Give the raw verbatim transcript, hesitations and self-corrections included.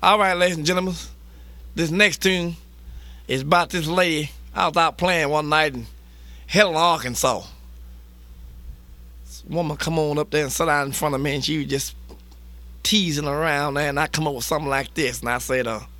All right, ladies and gentlemen, this next tune is about this lady. I was out playing one night in Helena, Arkansas. This woman come on up there and sit down in front of me, and she was just teasing around there, and I come up with something like this, and I said, uh,